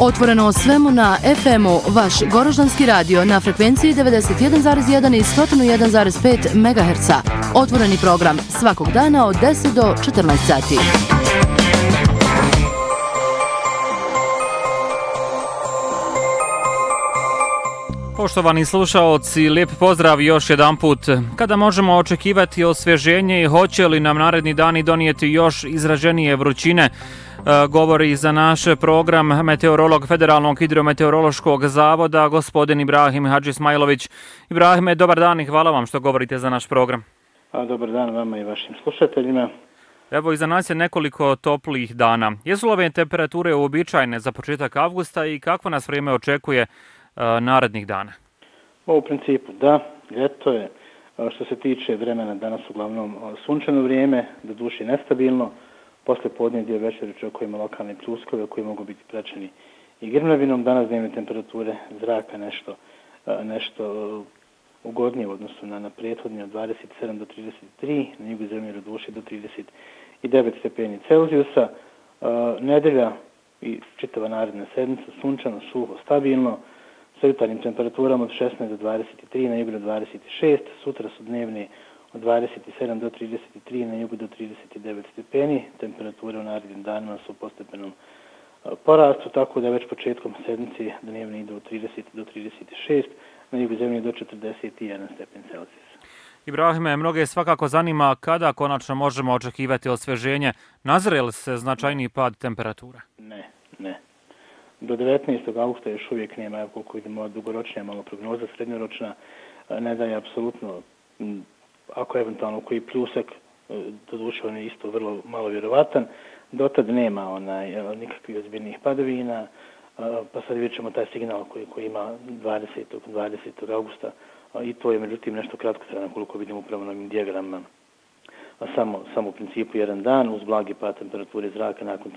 Otvoreno o svemu na FM-u, vaš Goroždanski radio na frekvenciji 91,1 i 101,5 MHz. Otvoreni program svakog dana od 10 do 14 sati. Poštovani slušaoci, lijep pozdrav još jedanput. Kada možemo očekivati osvježenje i hoće li nam naredni dani donijeti još izraženije vrućine, govori za naš program meteorolog Federalnog hidrometeorološkog zavoda, gospodin Ibrahim Hadžismajlović. Ibrahime, dobar dan i hvala vam što govorite za naš program. Dobar dan vama i vašim slušateljima. Evo, iza nas je nekoliko toplih dana. Jesu li ove temperature uobičajene za početak avgusta i kakvo nas vrijeme očekuje narednih dana? U principu da, ljeto je. Što se tiče vremena, danas uglavnom sunčano vrijeme, doduše nestabilno. Posle podne dio večeri očekujemo lokalne pljuskove koji mogu biti praćeni i grmljavinom. Danas dnevne temperature zraka nešto ugodnije u odnosu na prethodnje od 27 do 33, na jugu zemlje doduše do 39 stepeni Celzijusa. Nedelja i čitava naredna sedmica sunčano, suho, stabilno, sa jutarnjim temperaturama od 16 do 23, na jugu do 26, sutra su dnevne od 27 do 33, na jugu do 39 stepeni, temperature u narednim danima su u postepenom porastu, tako da već početkom sedmice dnevne idu od 30 do 36, na jugu zemlje do 41 stepen Celzijusa. Ibrahime, mnoge svakako zanima kada konačno možemo očekivati osvježenje. Nazire li se značajniji pad temperatura? Ne. Do 19. augusta još uvijek nema, koliko vidimo dugoročnija malo prognoza, srednjoročna ne daje apsolutno, ako eventualno koji pljusak, doduše on je isto vrlo malo vjerovatan, dotad nema nikakvih ozbiljnih padavina, pa sad vidjet ćemo taj signal koji ima 20. augusta i to je međutim nešto kratkotrajno koliko vidimo upravo na ovim dijagramama. Samo u principu jedan dan uz blagi pad temperature zraka, nakon